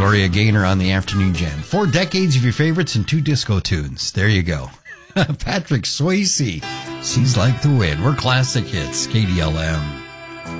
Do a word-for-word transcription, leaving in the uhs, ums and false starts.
Gloria Gaynor on the Afternoon Jam. Four decades of your favorites and two disco tunes. There you go. Patrick Swayze. She's Like the Wind. We're Classic Hits. K D L M.